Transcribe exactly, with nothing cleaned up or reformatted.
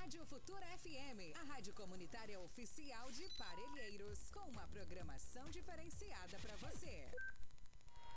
Rádio Futura F M, a rádio comunitária oficial de Parelheiros, com uma programação diferenciada para você.